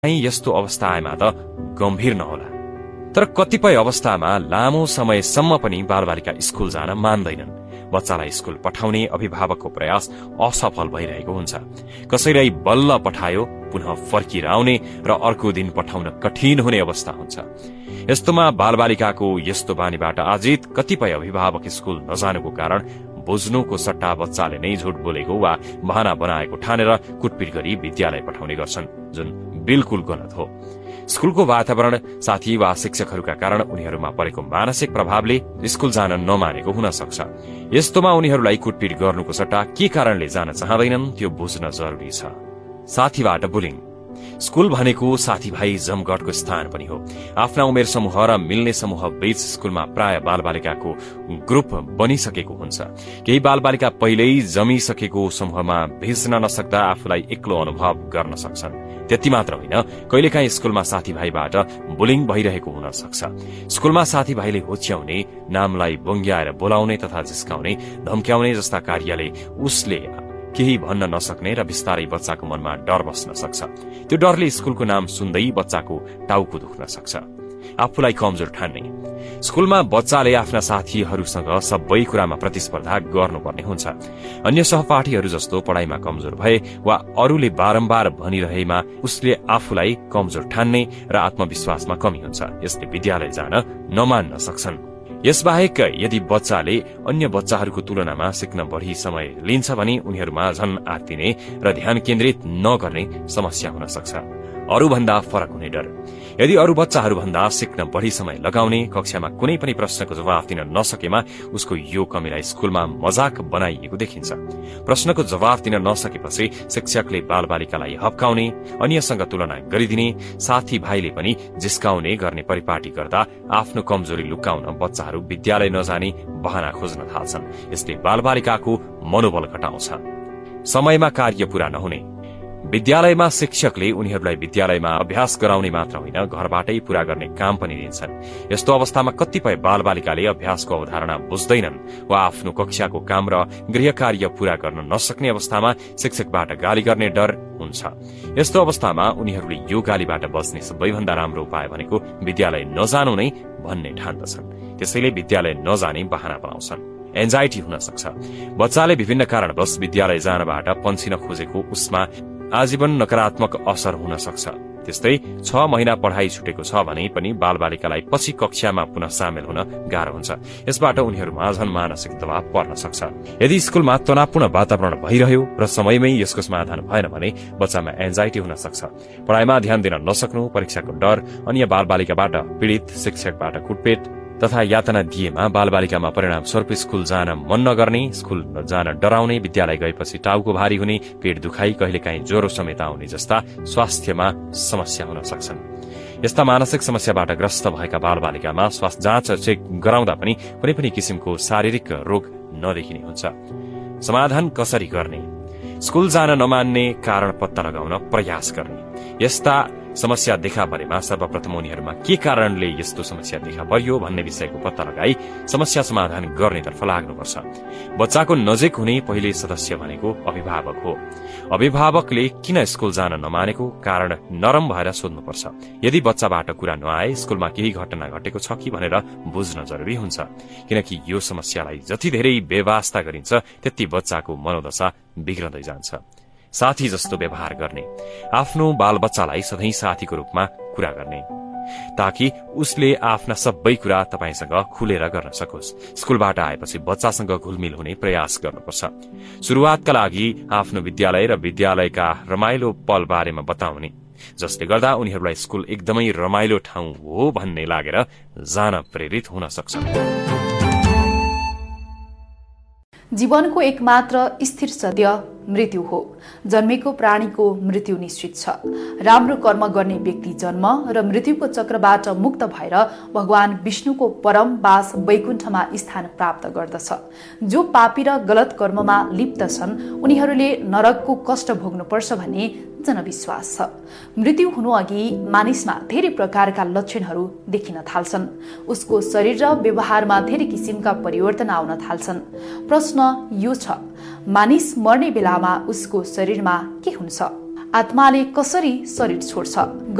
यस्तो अवस्था आएमा त गम्भीर नहोला, तर कतिपय अवस्थामा लामो समयसम्म पनि बालबालिका स्कूल जान मान्दैनन्। बच्चालाई स्कूल पठाउने अभिभावकको प्रयास असफल भइरहेको हुन्छ। कसैलाई बल्ल पठायो, पुनः फर्किएर आउने र अर्को दिन पठाउन कठिन हुने अवस्था हुन्छ। यस्तोमा बालबालिकाको यस्तो बानीबाट आजित कतिपय अभिभावक स्कूल नजानुको कारण बुझ्नुको सट्टा बच्चाले नै झुट बोलेको वा बहाना बनाएको ठानेर कुटपिट गरी विद्यालय पठाउने गर्छन्, जुन बिल्कुल गलत हो। स्कूलको वातावरण, साथी वा शिक्षकहरूका कारण उनीहरूमा परेको मानसिक प्रभावले स्कूल जान नमानेको हुन सक्छ। यस्तोमा उनीहरूलाई कुटपिट गर्नुको सट्टा के कारणले जान चाहँदैनन् त्यो बुझ्न जरुरी छ। साथीबाट बुलिङ। स्कूल भनेको साथीभाइ जमघटको स्थान पनि हो। आफ्ना उमेर समूह र मिल्ने समूह बीच स्कूलमा प्राय बालबालिकाको ग्रुप बनिसकेको हुन्छ। केही बालबालिका पहिल्यै जमिसकेको समूहमा भिज्न नसक्दा आफूलाई एक्लो अनुभव गर्न सक्छन्। त्यति मात्र होइन, कहिलेकाहीँ स्कूलमा साथीभाइबाट बुलिङ भइरहेको हुन सक्छ। स्कूलमा साथीभाइले होच्याउने, नामलाई बङ्ग्याएर बोलाउने तथा जिस्काउने, धम्क्याउने जस्ता कार्यले उसले केही भन्न नसक्ने र बिस्तारै बच्चाको मनमा डर बस्न सक्छ। त्यो डरले स्कूलको नाम सुन्दै बच्चाको टाउको दुख्न सक्छ। आफूलाई कमजोर ठान्ने। स्कूलमा बच्चाले आफ्ना साथीहरूसँग सबै कुरामा प्रतिस्पर्धा गर्नुपर्ने हुन्छ। अन्य सहपाठीहरू जस्तो पढ़ाइमा कमजोर भए वा अरूले बारम्बार भनिरहेमा उसले आफूलाई कमजोर ठान्ने र आत्मविश्वासमा कमी हुन्छ। यसले विद्यालय जान नमान्न सक्छन्। यसबाहेक यदि बच्चाले अन्य बच्चाहरूको तुलनामा सिक्न बढ़ी समय लिन्छ भने उनीहरूमा झन आत्तिने र ध्यान केन्द्रित नगर्ने समस्या हुन सक्छ। अरूभन्दा फरक हुने डर। यदि अरू बच्चाहरूभन्दा सिक्न बढ़ी समय लगाउने, कक्षामा कुनै पनि प्रश्नको जवाफ दिन नसकेमा उसको यो कमीलाई स्कूलमा मजाक बनाइएको देखिन्छ। प्रश्नको जवाफ दिन नसकेपछि शिक्षकले बालबालिकालाई हप्काउने, अन्यसँग तुलना गरिदिने, साथीभाइले पनि जिस्काउने गर्ने परिपाटी गर्दा आफ्नो कमजोरी लुकाउन बच्चाहरू विद्यालय नजाने बहाना खोज्न थाल्छन्। यसले बालबालिकाको मनोबल घटाउँछ। समयमा कार्य पूरा नहुने। विद्यालयमा शिक्षकले उनीहरूलाई विद्यालयमा अभ्यास गराउने मात्र होइन, घरबाटै पूरा गर्ने काम पनि दिन्छन्। यस्तो अवस्थामा कतिपय बालबालिकाले अभ्यासको अवधारणा बुझ्दैनन् वा आफ्नो कक्षाको काम र गृह कार्य पूरा गर्न नसक्ने अवस्थामा शिक्षकबाट गाली गर्ने डर हुन्छ। यस्तो अवस्थामा उनीहरूले यो गालीबाट बच्ने सबैभन्दा राम्रो उपाय भनेको विद्यालय नजानु नै भन्ने ठान्दछन्। त्यसैले विद्यालय नजाने बहाना बनाउँछन्। एन्जाइटी हुन सक्छ। बच्चाले विभिन्न कारणवश विद्यालय जानबाट पन्छिन खोजेको उसमा आजीवन नकारात्मक असर हुन सक्छ। त्यस्तै 6 महिना पढ़ाइ छुटेको छ भने पनि बालबालिकालाई पछि कक्षामा पुनः सामेल हुन गाह्रो हुन्छ। यसबाट उनीहरूमा झन मानसिक दबाव पर्न सक्छ। यदि स्कूलमा तनावपूर्ण वातावरण भइरह्यो र समयमै यसको समाधान भएन भने बच्चामा एन्जाइटी हुन सक्छ। पढ़ाइमा ध्यान दिन नसक्नु, परीक्षाको डर, अन्य बालबालिकाबाट पीड़ित, शिक्षकबाट कुटपिट तथा यातना दिएमा बालबालिकामा परिणाम स्वरूप स्कूल जान मन नगर्ने, स्कूल जान डराउने, विद्यालय गएपछि टाउको भारी हुने, पेट दुखाइ, कहिलेकाहीँ ज्वरो समेत आउने जस्ता स्वास्थ्यमा समस्या हुन सक्छन्। यस्ता मानसिक समस्याबाट ग्रस्त भएका बालबालिकामा स्वास्थ्य जाँच चेक गराउँदा पनि कुनै पनि किसिमको शारीरिक रोग नदेखिने हुन्छ। समाधान कसरी गर्ने? स्कूल जान नमान्ने कारण पत्ता लगाउन प्रयास गर्ने। यस्ता समस्या देखा परेमा सर्वप्रथम उनीहरूमा के कारणले यस्तो समस्या देखा पर्यो भन्ने विषयको पत्ता लगाई समस्या समाधान गर्नेतर्फ लाग्नुपर्छ। बच्चाको नजिक हुने पहिले सदस्य भनेको अभिभावक हो। अभिभावकले किन स्कूल जान नमानेको कारण नरम भएर सोध्नुपर्छ। यदि बच्चाबाट कुरा नआए स्कूलमा केही घटना घटेको छ कि भनेर बुझ्न जरुरी हुन्छ, किनकि यो समस्यालाई जति धेरै बेवास्ता गरिन्छ त्यति बच्चाको मनोदशा बिग्रदै जान्छ। साथी जस्तो व्यवहार गर्ने। आफ्नो बालबच्चालाई सधैँ साथीको रूपमा कुरा गर्ने ताकि उसले आफ्ना सबै कुरा तपाईसँग खुलेर गर्न सकोस्। स्कूलबाट आएपछि बच्चासँग घुलमिल हुने प्रयास गर्नुपर्छ। शुरूआतका लागि आफ्नो विद्यालय र विद्यालयका रमाइलो पल बारेमा बताउने, जसले गर्दा उनीहरूलाई स्कूल एकदमै रमाइलो ठाउँ हो भन्ने लागेर जान प्रेरित हुन सक्छ। जीवनको एकमात्र स्थिर सत्य मृत्यु हो। जन्मेको प्राणीको मृत्यु निश्चित छ। राम्रो कर्म गर्ने व्यक्ति जन्म र मृत्युको चक्रबाट मुक्त भएर भगवान विष्णुको परम वास वैकुण्ठमा स्थान प्राप्त गर्दछ। जो पापी र गलत कर्ममा लिप्त छन् उनीहरूले नरकको कष्ट भोग्नुपर्छ भन्ने जनविश्वास छ। मृत्यु हुनु अघि मानिसमा धेरै प्रकारका लक्षणहरू देखिन थाल्छन्। उसको शरीर र व्यवहारमा धेरै किसिमका परिवर्तन आउन थाल्छन्। प्रश्न यो छ, मानिस मर्ने बेलामा उसको शरीरमा के हुन्छ? आत्माले कसरी शरीर छोड्छ?